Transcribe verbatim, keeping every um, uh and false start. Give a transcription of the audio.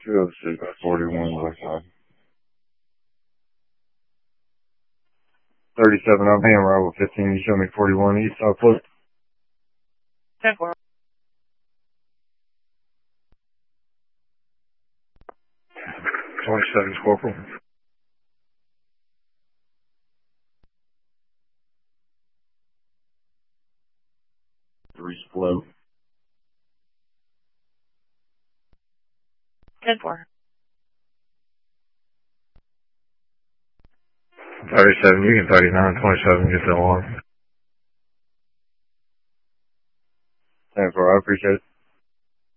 two oh six, forty-one, West Side. thirty-seven, I'm paying arrival fifteen, you show me forty-one, East Southwood. ten four. twenty-seven, Corporal. Three float. ten four. thirty-seven, you can thirty-nine, twenty-seven, get the alarm. ten four, I appreciate it.